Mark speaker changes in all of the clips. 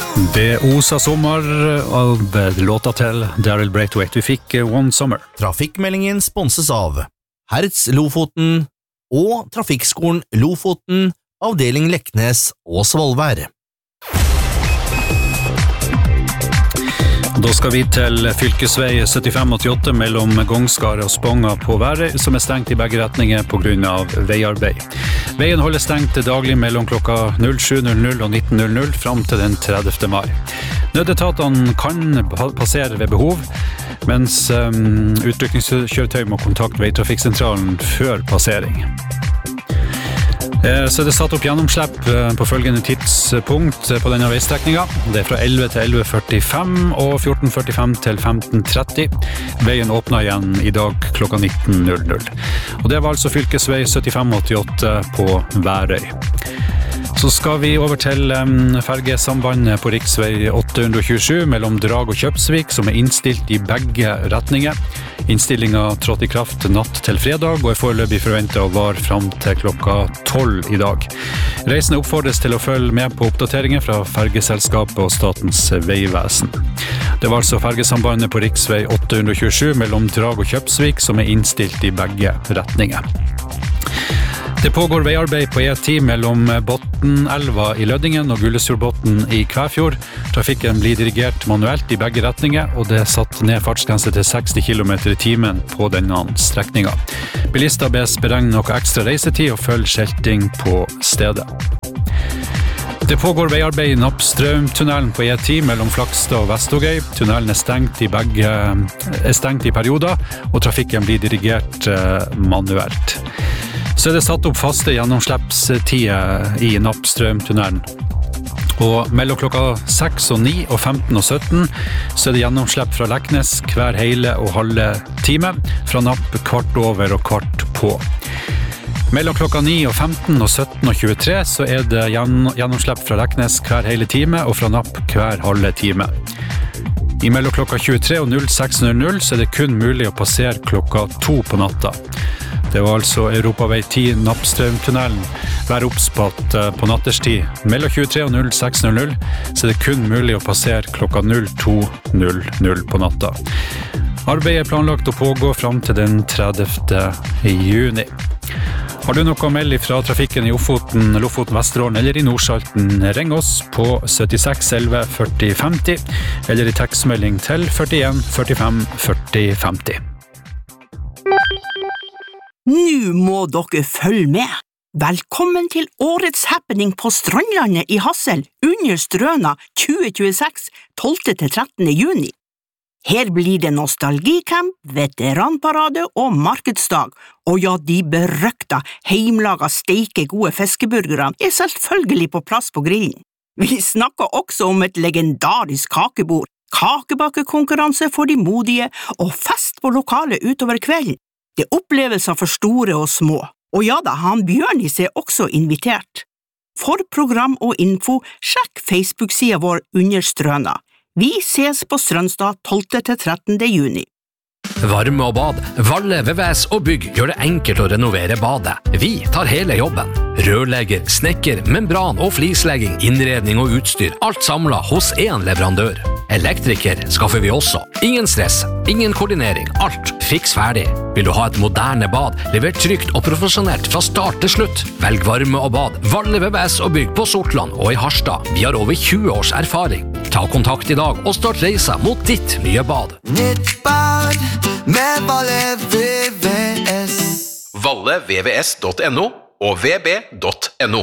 Speaker 1: Det osa sommer av låta til Daryl Braithwaite. Vi fikk One Summer.
Speaker 2: Trafikkmeldingen sponses av Hertz Lofoten og Trafikkskolen Lofoten, avdeling Leknes og Svolvær.
Speaker 1: Da skal vi til fylkesvei 7588 mellom Gongskar og Sponga på Værøy, som stengt I begge retninger på grunn av veiarbeid. Veien holder stengt daglig mellom klokka 07.00 og 19.00 frem til den 30. mai. Nødetatene kan passere ved behov, mens utrykningskjøretøy må kontakte veitrafikksentralen før passering. Så det satt opp gjennomslepp på følgende tidspunkt på denne veistrekningen. Det fra 11 til 11.45 og 14.45 til 15.30. Veien åpner igjen I dag klokka 19.00. Og det var altså fylkesvei 7588 på Værøy. Så skal vi over til fergesambandet på riksvei 827 mellom Drag og Kjøpsvik, som innstilt I begge retninger. Innstillingen trådte I kraft natt til fredag, og foreløpig forventet å vare frem til klokka 12 I dag. Reisende oppfordres til å følge med på oppdateringer fra fergeselskapet og Statens vegvesen. Det var altså fergesambandet på riksvei 827 mellom Drag og Kjøpsvik, som innstilt I begge retninger. Det pågår veiarbeid på E10 mellom Botnelva I Lødingen og Gullesfjordbotn I Kvæfjord. Trafikken blir dirigert manuelt I begge retninger, og det satt ned fartsgrense til 60 km/t på denne strekningen. Bilister bes beregne noe ekstra reisetid og følge skilting på stedet. Det pågår veiarbeid I Nappstrømtunnelen på E10 mellom Flakstad og Vestågøy. Tunnelen stengt I perioder, og trafikken blir dirigert manuelt. Så det satt opp faste gjennomslippstider I Nappstrømtunnelen. Og mellom klokka 6 og 9 og 15 og 17 så det gjennomslipp fra Leknes hver hele og halve time, fra Napp kvart over og kvart på. Mellom klokka 9 og 15 og 17 og 23 så det gjennomslipp fra Leknes hver hele time og fra Napp hver halve time. I mellom klokka 23 og 06.00 så det kun mulig å passere klokka 2 på natta. Det var altså Europavei 10 Nappstrømtunnelen hver oppspatt på natterstid. Mellom 23 og 06.00 så det kun mulig å passere klokka 02.00 på natta. Arbeidet planlagt å pågå frem til den 30. juni. Har du noe å melde fra trafikken I Ofoten, Lofoten, Vesterålen eller I Nordsalten, ring oss på 76 11 40 50 eller I tekstmelding til 41 45 40 50.
Speaker 3: Nå må dere følge med. Velkommen til årets happening på Strandlandet I Hassel under Strøna 2026, 12. til 13. juni. Her blir det nostalgicamp, veteranparade og markedsdag, og ja, de berøkta, heimlaga, steike gode fiskeburgerne selvfølgelig på plass på grillen. Vi snakker også om et legendarisk kakebord, kakebakekonkurranse for de modige og fest på lokalet utover kvelden. Det opplevelser for store og små, og ja da, han Bjørnis også invitert. For program og info, sjekk Facebook-siden vår under Strøna. Vi ses på Strømstad 12. til 13. juni.
Speaker 4: Varme og bad, Valle, VVS og Bygg gjør det enkelt å renovere badet. Vi tar hele jobben. Rørlegger, snekker, membran og flislegging, innredning og utstyr, alt samlet hos en leverandør. Elektriker skaffer vi også. Ingen stress, ingen koordinering, alt fiks ferdig. Vil du ha et moderne bad, levert trygt og profesjonelt fra start til slutt? Velg varme og bad, Valle, VVS og Bygg på Sortland og I Harstad. Vi har over 20 års erfaring. Ta kontakt I dag og start reisa mot ditt nye bad.
Speaker 5: Nytt bad med Valle VVS.
Speaker 6: ValleVVS.no og vb.no.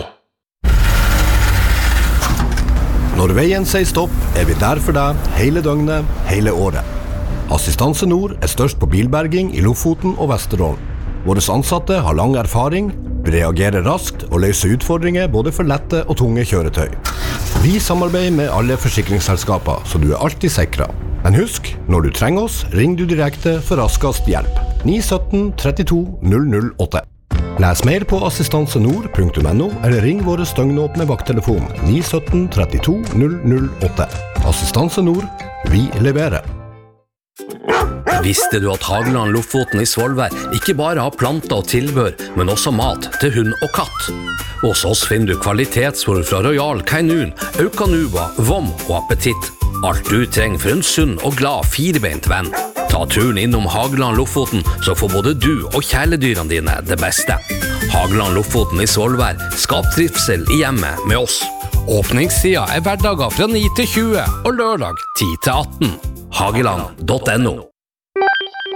Speaker 7: Når veien sier stopp, vi der for deg hele døgnet, hele året. Assistanse Nord størst på bilberging I Lofoten og Vesterålen. Våre ansatte har lang erfaring, reagerer raskt og løser utfordringer både for lette og tunge kjøretøy. Vi samarbeider med alle forsikringsselskaper, så du alltid sikret. Men husk, når du trenger oss, ring du direkte for raskest hjelp. 917 32 008. Les mer på assistansenord.no eller ring våre støgnåpne vakttelefon 917 32 008. Assistanse Nord, vi leverer.
Speaker 4: Visste du at Hageland Lofoten i Svolvær ikke bare har planter og tilbør, men også mat til hund og katt? Hos oss finner du kvalitetsfôr fra Royal Canin, Aucanuba, Vom og Appetitt. Alt du trenger for en sunn og glad firebeint venn. Ta turen innom Hageland Lofoten, så får både du og kjæledyrene dine det beste. Hageland Lofoten i Svolvær, skap trivsel i hjemmet med oss. Åpningstida hverdager fra 9 til 20 og lørdag 10 til 18. Hageland.no